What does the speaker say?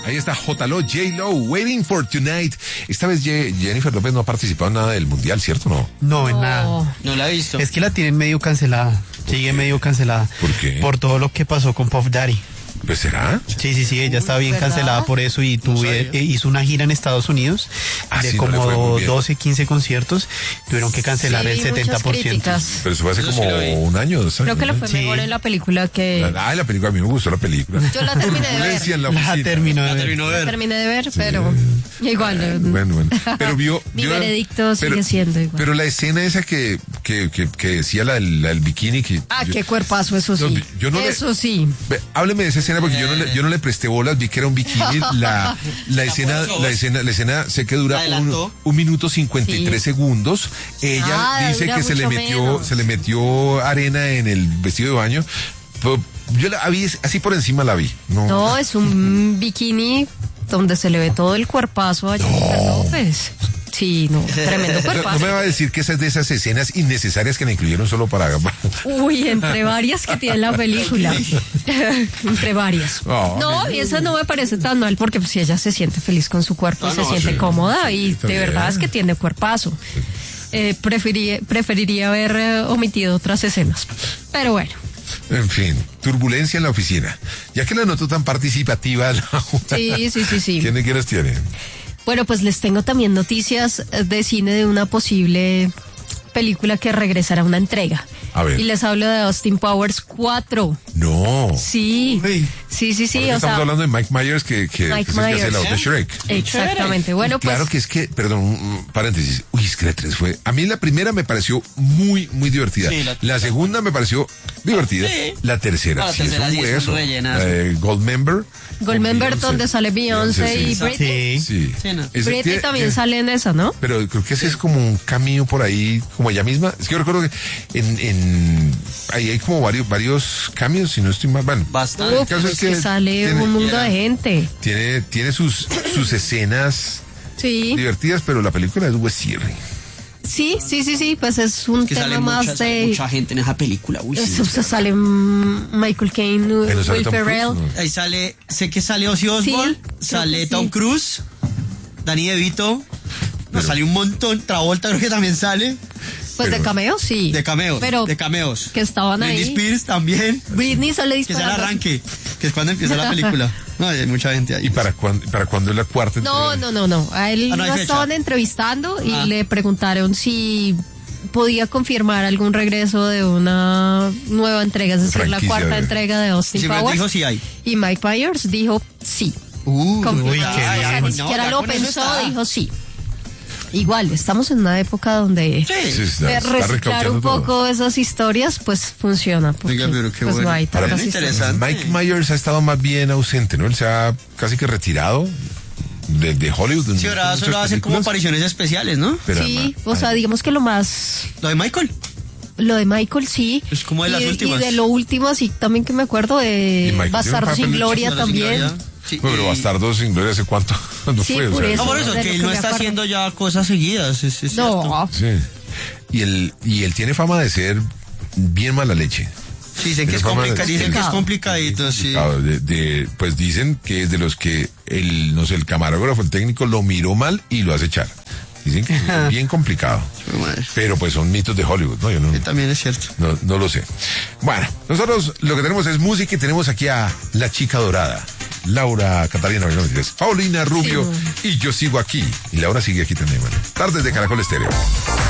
Ahí está J-Lo, J-Lo, Waiting for Tonight. Esta vez Jennifer López no ha participado en nada del mundial, ¿cierto? No, en nada. No la he visto. Es que la tienen medio cancelada. Sigue medio cancelada. ¿Por qué? Por todo lo que pasó con Puff Daddy. Pues será. Sí, ella estaba bien cancelada por eso y hizo una gira en Estados Unidos de sí, como no le fue muy bien. 12, 15 conciertos. Tuvieron que cancelar el muchas 70%. críticas. Pero eso fue hace como un año, 2 años. Creo que le fue Sí. mejor en la película que... La película, a mí me gustó la película. Yo la terminé de ver. Turbulencia en la oficina. La terminó de ver. La terminé de ver, pero igual. Bueno. Pero Mi veredicto sigue siendo igual. Pero la escena esa que decía la del bikini que... Qué cuerpazo, eso sí. Eso sí. Hábleme de esa escena porque yo no le presté bolas, vi que era un bikini. La escena sé que dura 1 minuto 53 segundos. Ella dice dura que se le metió arena en el vestido de baño. Pero yo la vi así por encima la vi. No, es un bikini donde se le ve todo el cuerpazo a Jennifer López. Sí, tremendo cuerpazo. No me va a decir que esa es de esas escenas innecesarias que la incluyeron solo para... Uy, entre varias que tiene la película. Entre varias. Oh, y esa no me parece tan mal porque pues, si ella se siente feliz con su cuerpo y se siente cómoda y de verdad es que tiene cuerpazo. Preferiría haber omitido otras escenas. Pero bueno. En fin, turbulencia en la oficina. Ya que la noto tan participativa, Sí. ¿Quiénes tienen? Bueno, pues les tengo también noticias de cine de una posible película que regresará a una entrega. A ver. Y les hablo de Austin Powers 4. No. Sí. Estamos hablando de Mike Myers que es el que hace la voz de Shrek. Exactamente. Bueno, claro pues. que es que, perdón, paréntesis. Es que la 3 fue. A mí la primera me pareció muy, muy divertida. Sí, la segunda me pareció divertida. Sí. La tercera sí es un hueso. Goldmember, donde sale Beyoncé y Britney. Sí. Britney también sale en esa, ¿no? Pero creo que ese es como un cameo por ahí, como ella misma. Es que yo recuerdo que ahí hay como varios cambios, si no estoy mal. Bueno, bastante. El caso es que sale un mundo de gente. Tiene sus escenas divertidas, pero la película es huesirri. Sí, pues es un tema más de... mucha gente en esa película. Uy, sale Michael Caine, Will Ferrell. Ahí sé que sale Ozzy Osbourne, sale Tom Cruise, Danny DeVito, sale un montón, Travolta creo que también sale. Pues de cameos, sí. De cameos. Que estaban ahí. Britney Spears también. Britney sale disparando. Que es el arranque, que es cuando empieza la película. No, hay mucha gente ahí. ¿Y para cuándo es la cuarta entrega? No. A él lo estaban entrevistando y le preguntaron si podía confirmar algún regreso de una nueva entrega, es decir, la cuarta entrega de Austin Powers. Dijo sí hay. Y Mike Myers dijo sí. Ni siquiera lo pensó, dijo sí. Igual, estamos en una época donde reciclar un poco esas historias, pues funciona. Porque, pero qué bueno. No hay tantas historias. Mike Myers ha estado más bien ausente, ¿no? Él se ha casi que retirado de Hollywood. Sí, ahora solo hace como apariciones especiales, ¿no? Pero digamos que lo más... ¿Lo de Michael? Lo de Michael, sí. Es como de las últimas. Y de lo último, así también que me acuerdo de Bastardos sin Gloria también. Sí, pero Bastardos sin Gloria, ¿hace cuánto no fue? Por eso, por eso, que él no está haciendo ya cosas seguidas. No. Sí. Y él tiene fama de ser bien mala leche. Sí, dicen que es complicadito, sí. Pues dicen que es de los que el camarógrafo, el técnico, lo miró mal y lo hace echar. Dicen que es bien complicado. Pero pues son mitos de Hollywood, ¿no? Yo no también es cierto. No lo sé. Bueno, nosotros lo que tenemos es música y tenemos aquí a la chica dorada. Laura Catalina, Paulina Rubio y yo sigo aquí. Y Laura sigue aquí también, bueno. Tardes de Caracol Estéreo.